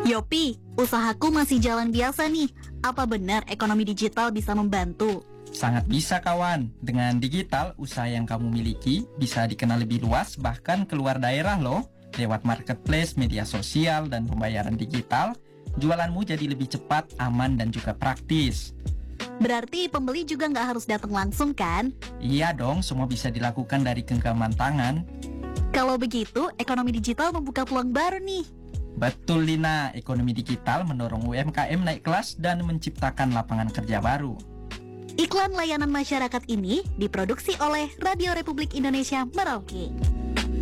Yopi, usahaku masih jalan biasa nih. Apa benar ekonomi digital bisa membantu? Sangat bisa kawan, dengan digital usaha yang kamu miliki bisa dikenal lebih luas bahkan keluar daerah loh. Lewat marketplace, media sosial, dan pembayaran digital, jualanmu jadi lebih cepat, aman, dan juga praktis. Berarti pembeli juga nggak harus datang langsung kan? Iya dong, semua bisa dilakukan dari genggaman tangan. Kalau begitu, ekonomi digital membuka peluang baru nih. Betul Lina, ekonomi digital mendorong UMKM naik kelas dan menciptakan lapangan kerja baru. Iklan layanan masyarakat ini diproduksi oleh Radio Republik Indonesia Merauke.